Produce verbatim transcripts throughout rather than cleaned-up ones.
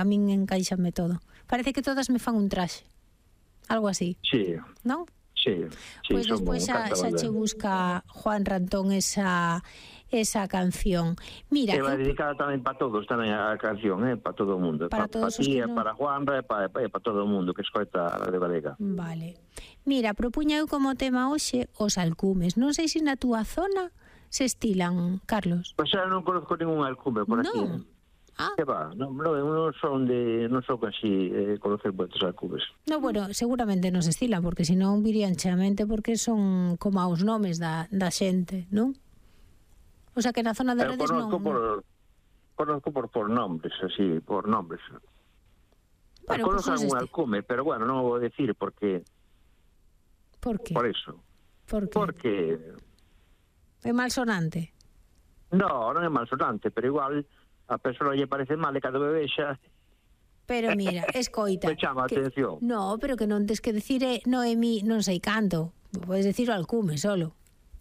que a min encaixame todo. Parece que todas me fan un traxe. Algo así. Sí. Non? Sí. sí Pois despois xa, xa che busca Juan Rantón esa esa canción. Mira, e vai eu... dedicada tamén para todos, tamén a canción, eh, para todo o mundo. Para pa, todos pa os ti, que no... non... para Juan, e para, para todo o mundo que escoita a Radio Galega. Vale. Mira, propuña eu como tema hoxe os alcumes. Non sei se na túa zona se estilan, Carlos. Pois xa non conozco ningún alcume por no. aquí. Ah. Que va, non, non, non son de, non son casi eh, conocer moitos alcumes. No, bueno, seguramente non se estilan, porque senón virían cheamente porque son como aos nomes da, da xente, non? O sea que na zona de Redes non... Conozco por, conozco por, por nombres, así, por nombres. Bueno, conozco pues algún este. alcume, pero bueno, non vou decir porque... Por qué? Por eso. Por qué? Porque... É malsonante? No, non é malsonante, pero igual a persoa lle parece mal e cando me vexa... Pero mira, escoita... me chama a que, atención. No, pero que non tes que decir é Noemi non sei canto. Podes decir o alcume solo.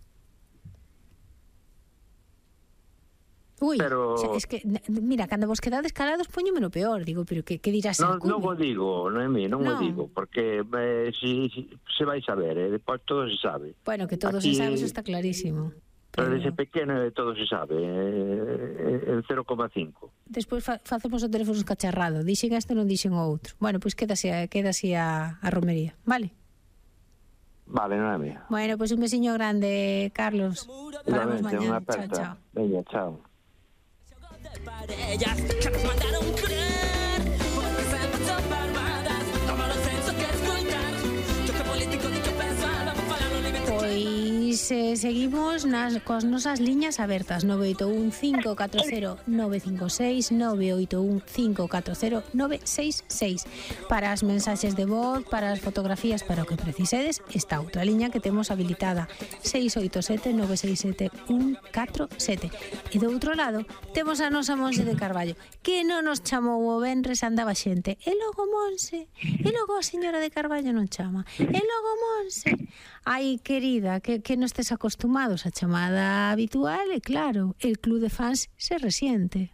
Ui, pero... xa, es que, mira, cando vos quedades calados poñomelo peor, digo, pero que, que dirás non, alcume? Non o digo, Noemi, non no. o digo, porque eh, si, si, se vai saber, eh, depois todo se sabe. Bueno, que todo Aquí, se sabe, eso está clarísimo. Pero Pero desde pequeno todo se sabe, eh, en cero coma cinco. Despois fa, facemos o teléfono escacharrado, dixen isto non dixen o outro. Bueno, pois pues quedase, quedase a, a romería, vale? Vale, Noemi. Bueno, pois pues un besiño grande, Carlos. Paramos mañana. Chao, chao. Veña, chao. Parellas que nos mandaron creer volverse a armadas como los censos que escoitar yo que político ni que pensar vamos falar no límite. Pois eh, seguimos nas, coas nosas liñas abertas nove oito un cinco catro cero nove cinco seis nove oito un cinco catro cero nove seis seis para as mensaxes de voz, para as fotografías, para o que precisedes. Esta outra liña que temos habilitada seis oito sete nove seis sete un catro sete. E do outro lado temos a nosa Monse de Carballo, que non nos chamou o venres, andaba xente. E logo Monse, e logo a señora de Carballo non chama. E logo Monse. Ai, querida, que, que non estés acostumados a chamada habitual, e claro, el club de fans se resiente.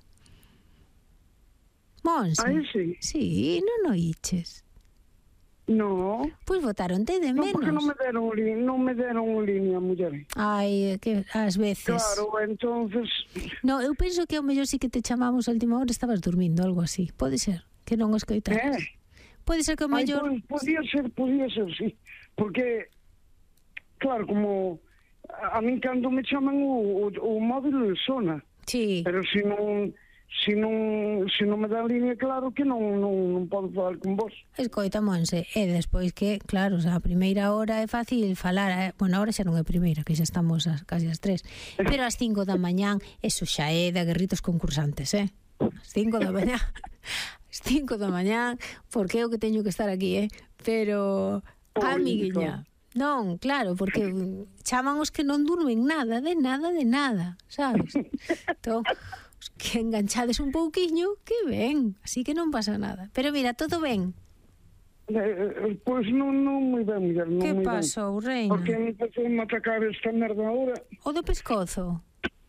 Monse. Ai, sí. Sí, non o iches. No. Pois votaronte de No, menos. porque non me deron li- non me deron línea, muller. Ai, que ás veces. Claro, entonces... No, eu penso que ao mellor sí que te chamamos a última hora, estabas dormindo, algo así. Pode ser, que non o escoitaras. Eh? Pode ser que ao Ai, mellor... pues, podía ser, podía ser, sí. Porque, claro, como a, a mí cando me chaman o, o, o móvil sona. Sí. Pero se non... Se non, se non me dá línea, claro que non, non, non podo falar con vos. Escoita, Monse, e despois que, claro, o sea, a primeira hora é fácil falar, eh? Bueno, ahora xa non é primeira, que xa estamos a, casi as tres, pero ás cinco da mañán, eso xa é de guerritos concursantes, eh? Ás cinco da mañán, ás cinco da mañán, porque é o que teño que estar aquí, eh? Pero, amiguiña, non, claro, porque chaman os que non durmen nada, de nada, de nada, sabes? Entón, que enganchades un pouquiño, que ben, así que non pasa nada. Pero mira, todo ben. Eh, pois non, non moi ben, muller, non Que moi ben. pasou, reina? Porque me pasou a atacar esta merda ahora. O do pescozo?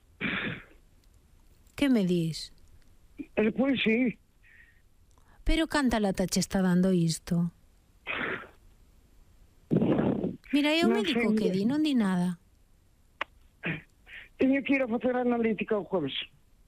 Que me dis? E pois sí. Pero canta lata che está dando isto? Mira, e o Non médico sei, que di, non di nada. Teño que ir a facer a analítica o jueves.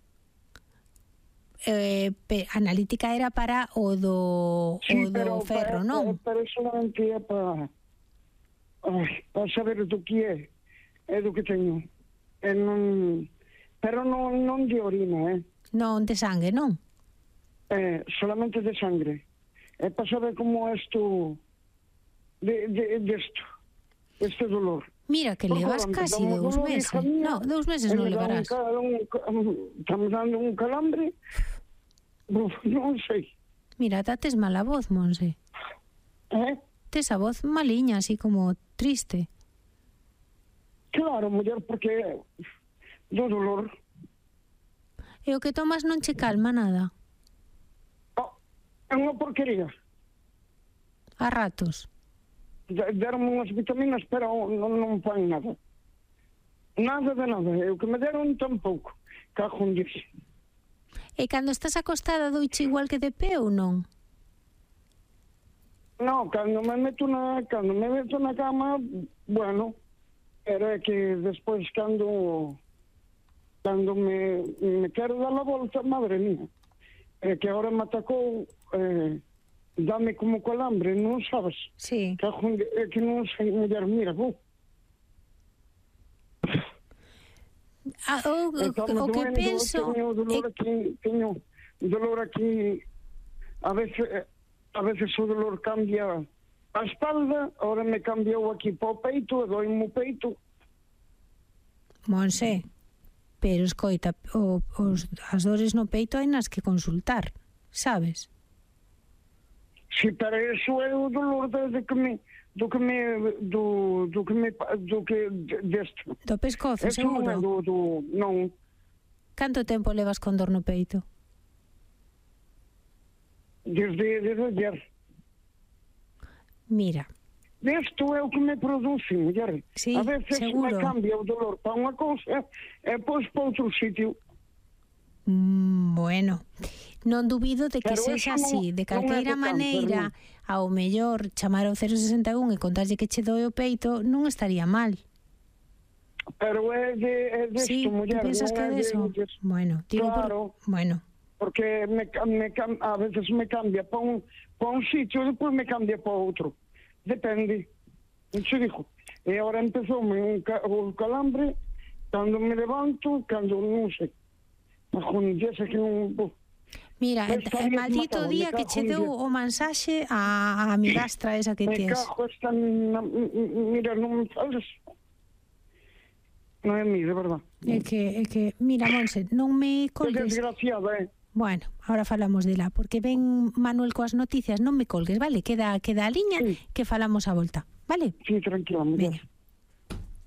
Eh, pe, analítica era para o do, Sí, o do pero ferro, para, non? Pero solamente é para... Ai, para saber do que é. É do que teño. É non... Pero non, non de orina, eh? Non de sangue, non? É, solamente de sangre. É para saber como é isto... De, de, de esto. Este dolor. Mira, que Por levas favor, casi como dous dolor, meses. hija mía, No, dous meses non me dá levarás. Un, un, estamos dando un calambre. Uf, non sei. Mira, tates mala voz, Monse. Eh? Tes a voz maliña, así como triste. Claro, muller, porque do dolor. E o que tomas non che calma nada? Oh, é unha porquería. A ratos. Deram unhas vitaminas, pero non, non fan nada. Nada de nada. E o que me deron tampouco. Cajo en Dios. E cando estás acostada doiche igual que de pé ou non? No, cando me meto na, cando me meto na cama, bueno, era que despois cando cando me, me quero dar a volta, madre mía, é que agora me atacou, eh, dame como calambre, non sabes? Sí. Que, é que non sei, muller, mira, vou. Ah, o, o, o que penso teño dolor é... aquí, teño dolor aquí, a veces a veces o dolor cambia a espalda, ahora me cambiou aquí para o peito, e doi-me o peito. Monse, pero escoita, o, os, as dores no peito hai nas que consultar, sabes? Si, pero eso é o dolor de, de que me do que me do, do que me do que deste. Do pescozo, Eso non é seguro? do, do, non. Canto tempo levas con dor no peito? Desde, desde ayer. Mira, Isto é o que me produce, muller. Sí, a veces seguro. me cambia o dolor para unha cousa e pois para outro sitio. mm, bueno, non dubido de que Pero sexa eso non- así, de non é calqueira do cáncer, maneira, ao mellor chamar ao cero sesenta e un e contarlle que che doe o peito non estaría mal. Pero é de, é de Sí, isto, tú muller. piensas non que é é de eso? de- Bueno, digo Claro. por... Bueno, Porque me, ca- me, cam- a veces me cambia para un, para un sitio e depois me cambia para outro. Depende. Non se dijo. E agora empezoume un ca, o calambre cando me levanto, cando non sei. Majón, ya sei que non... bo. mira, Pues el, está el bien maldito matado, día me que cago che en deu Dios. o mensaxe a, a amigastra esa que Me tes. cago esta... Na, mira, non me fales. Non é mi, de verdad. É que, é que, mira, Monse, non me Que colgues. desgraciada, eh. Bueno, ahora falamos dela, porque ven Manuel coas noticias, non me colgues, vale? Queda, queda a liña Sí. que falamos a volta, vale? Sí, tranquila, muller. Veña.